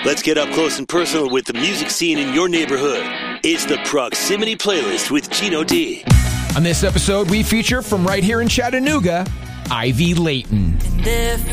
Let's get up close and personal with the music scene in your neighborhood. It's the Proximity Playlist with Gino D. On this episode, we feature from right here in Chattanooga, Ivy Layton. And if